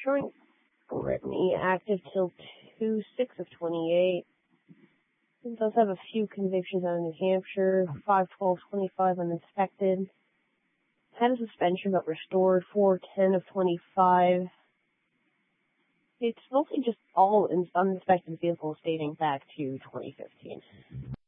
Showing Brittany active till 2/6/28. It does have a few convictions out of New Hampshire. 5/12/25 uninspected. Had a suspension but restored. 4/10/25. It's mostly just all uninspected vehicles dating back to 2015.